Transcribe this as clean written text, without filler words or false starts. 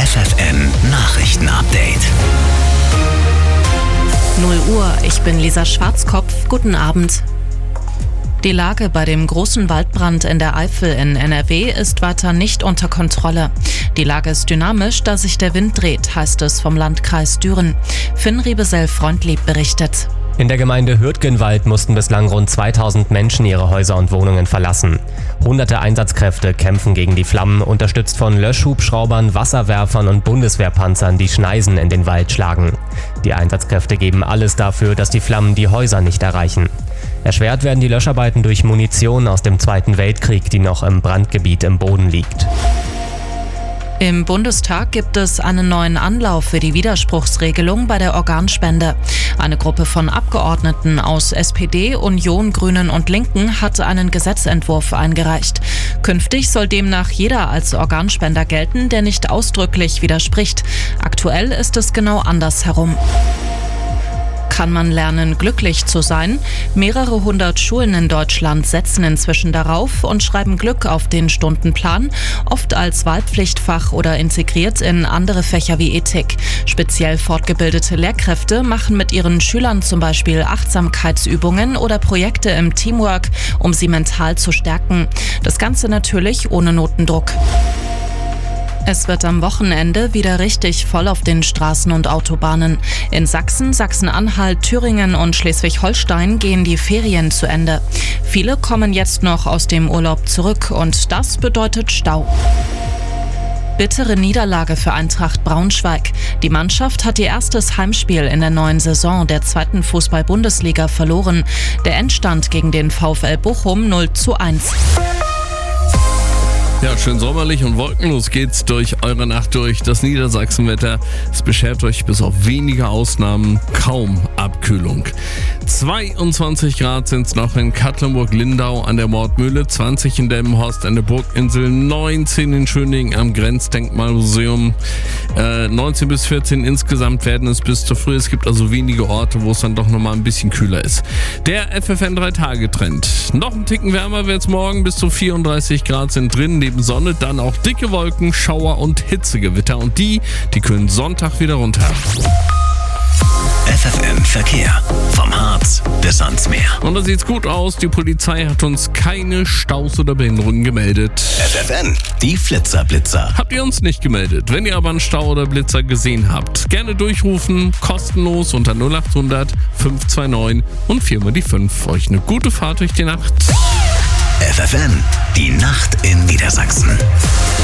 FFN Nachrichten-Update. 0 Uhr, ich bin Lisa Schwarzkopf. Guten Abend. Die Lage bei dem großen Waldbrand in der Eifel in NRW ist weiter nicht unter Kontrolle. Die Lage ist dynamisch, da sich der Wind dreht, heißt es vom Landkreis Düren. Finn Riebesell-Freundlieb berichtet. In der Gemeinde Hürtgenwald mussten bislang rund 2000 Menschen ihre Häuser und Wohnungen verlassen. Hunderte Einsatzkräfte kämpfen gegen die Flammen, unterstützt von Löschhubschraubern, Wasserwerfern und Bundeswehrpanzern, die Schneisen in den Wald schlagen. Die Einsatzkräfte geben alles dafür, dass die Flammen die Häuser nicht erreichen. Erschwert werden die Löscharbeiten durch Munition aus dem Zweiten Weltkrieg, die noch im Brandgebiet im Boden liegt. Im Bundestag gibt es einen neuen Anlauf für die Widerspruchsregelung bei der Organspende. Eine Gruppe von Abgeordneten aus SPD, Union, Grünen und Linken hat einen Gesetzentwurf eingereicht. Künftig soll demnach jeder als Organspender gelten, der nicht ausdrücklich widerspricht. Aktuell ist es genau andersherum. Kann man lernen, glücklich zu sein? Mehrere hundert Schulen in Deutschland setzen inzwischen darauf und schreiben Glück auf den Stundenplan, oft als Wahlpflichtfach oder integriert in andere Fächer wie Ethik. Speziell fortgebildete Lehrkräfte machen mit ihren Schülern zum Beispiel Achtsamkeitsübungen oder Projekte im Teamwork, um sie mental zu stärken. Das Ganze natürlich ohne Notendruck. Es wird am Wochenende wieder richtig voll auf den Straßen und Autobahnen. In Sachsen, Sachsen-Anhalt, Thüringen und Schleswig-Holstein gehen die Ferien zu Ende. Viele kommen jetzt noch aus dem Urlaub zurück und das bedeutet Stau. Bittere Niederlage für Eintracht Braunschweig. Die Mannschaft hat ihr erstes Heimspiel in der neuen Saison der 2. Fußball-Bundesliga verloren. Der Endstand gegen den VfL Bochum 0:1. Ja, schön sommerlich und wolkenlos geht's durch eure Nacht durch. Das Niedersachsenwetter, es beschert euch bis auf wenige Ausnahmen kaum Abkühlung. 22 Grad sind's noch in Katlenburg-Lindau an der Mordmühle, 20 in Delmenhorst an der Burginsel, 19 in Schöningen am Grenzdenkmalmuseum, 19 bis 14 insgesamt werden es bis zu früh. Es gibt also wenige Orte, wo es dann doch nochmal ein bisschen kühler ist. Der FFN 3-Tage-Trend. Noch ein Ticken wärmer wird's morgen, bis zu 34 Grad sind drin. Neben Sonne dann auch dicke Wolken, Schauer und Hitzegewitter. Und die kühlen Sonntag wieder runter. FFN Verkehr. Vom Harz bis ans Meer. Und da sieht's gut aus. Die Polizei hat uns keine Staus oder Behinderungen gemeldet. FFN, die Flitzer-Blitzer. Habt ihr uns nicht gemeldet? Wenn ihr aber einen Stau oder Blitzer gesehen habt, gerne durchrufen, kostenlos unter 0800 529 und 4x5. Euch eine gute Fahrt durch die Nacht. FFN, die Nacht in Niedersachsen.